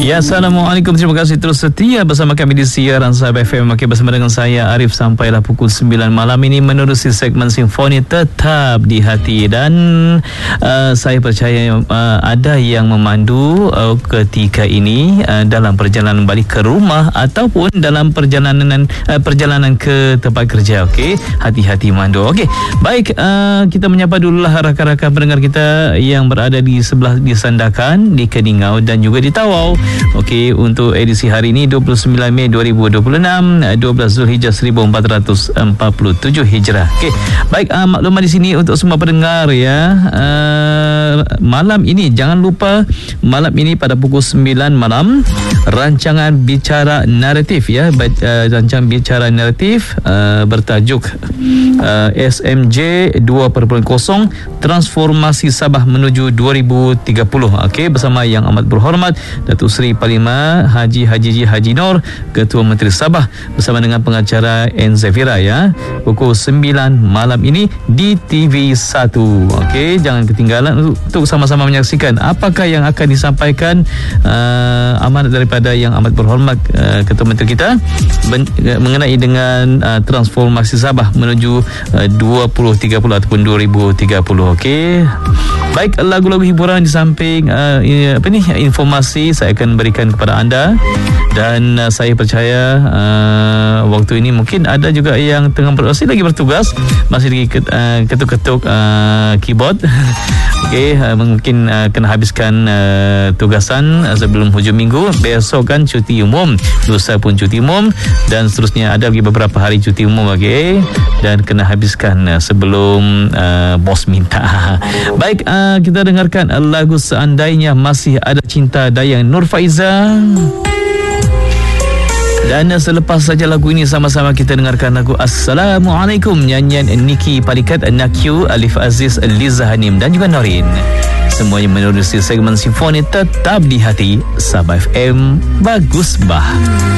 Ya, Assalamualaikum. Terima kasih terus setia bersama kami di siaran Sabah FM. Okey, bersama dengan saya Arif sampailah pukul 9 malam ini menerusi segmen Simfoni Tetap di Hati. Dan saya percaya ada yang memandu ketika ini dalam perjalanan balik ke rumah ataupun dalam perjalanan ke tempat kerja. Okey, hati-hati mandu. Okey, baik, kita menyapa dululah rakan-rakan pendengar kita yang berada di sebelah di Sandakan, di Keningau dan juga di Tawau. Okey, untuk edisi hari ini 29 Mei 2026, 12 Zulhijjah 1447 Hijrah. Okey, baik, maklumat di sini untuk semua pendengar ya. Malam ini jangan lupa, malam ini pada pukul 9 malam rancangan bicara naratif ya, rancangan bicara naratif bertajuk SMJ 2.0 Transformasi Sabah menuju 2030. Okey, bersama Yang Amat Berhormat Datuk Seri Parlimen Haji Nur, Ketua Menteri Sabah, bersama dengan pengacara N. Zafira ya, pukul 9 malam ini di TV1. Okey, jangan ketinggalan untuk sama-sama menyaksikan apakah yang akan disampaikan amanat daripada Yang Amat Berhormat Ketua Menteri kita mengenai dengan transformasi Sabah menuju 2030 ataupun 2030. Okey, baik, lagu-lagu hiburan di samping informasi saya akan berikan kepada anda. Dan saya percaya waktu ini mungkin ada juga yang tengah lagi bertugas, masih lagi ketuk-ketuk keyboard. Okey, mungkin kena habiskan tugasan sebelum hujung minggu. Besok kan cuti umum, lusa pun cuti umum, dan seterusnya ada lagi beberapa hari cuti umum. Okey, dan kena habiskan sebelum bos minta. Baik, kita dengarkan lagu Seandainya Masih Ada Cinta Dayang Nur Faiza. Dan selepas saja lagu ini, sama-sama kita dengarkan lagu Assalamualaikum, nyanyian Niki Palikat, Nakyu, Alif Aziz, Liza Hanim dan juga Norin. Semuanya menerusi segmen Simfoni Tetap di Hati Sabah FM. Bagus bah.